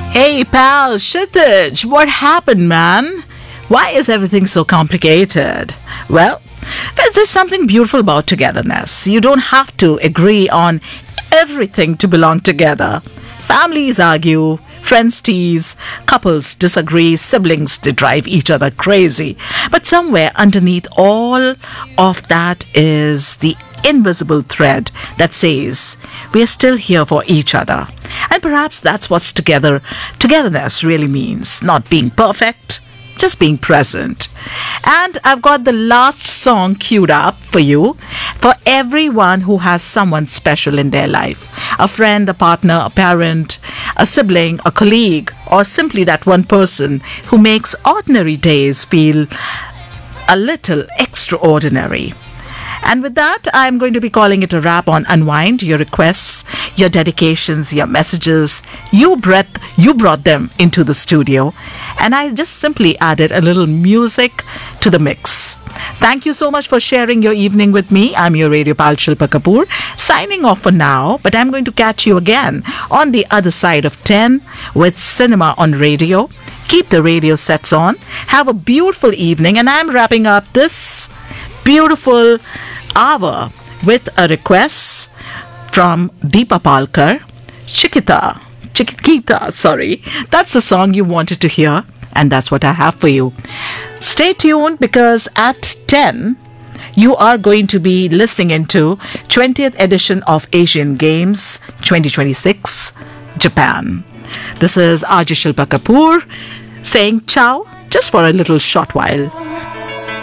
Hey pal, Kshitij, what happened, man? Why is everything so complicated? Well, there's something beautiful about togetherness. You don't have to agree on everything to belong together. Families argue, friends tease, couples disagree, siblings they drive each other crazy. But somewhere underneath all of that is the invisible thread that says we are still here for each other. And perhaps that's what togetherness really means. Not being perfect, just being present. And I've got the last song queued up for you, for everyone who has someone special in their life. A friend, a partner, a parent, a sibling, a colleague, or simply that one person who makes ordinary days feel a little extraordinary. And with that, I'm going to be calling it a wrap on Unwind. Your requests, your dedications, your messages, you brought them into the studio. And I just simply added a little music to the mix. Thank you so much for sharing your evening with me. I'm your radio pal Shilpa Kapoor, signing off for now, but I'm going to catch you again on the other side of 10 with Cinema on Radio. Keep the radio sets on. Have a beautiful evening, and I'm wrapping up this beautiful hour with a request from Deepa Palkar, Chiquita, sorry. That's the song you wanted to hear, and that's what I have for you. Stay tuned, because at 10, you are going to be listening into 20th edition of Asian Games 2026, Japan. This is RJ Shilpa Kapoor saying ciao just for a little short while.